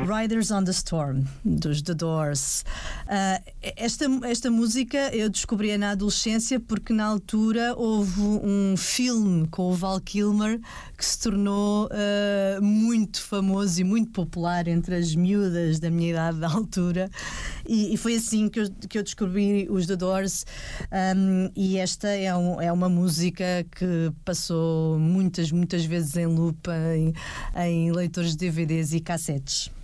Riders on the Storm, dos The Doors. Esta música eu descobri na adolescência porque na altura houve um filme com o Val Kilmer que se tornou muito famoso e muito popular entre as miúdas da minha idade da altura, e foi assim que eu descobri os The Doors. E esta é uma música que passou muitas vezes em loop em leitores de DVDs e cassetes.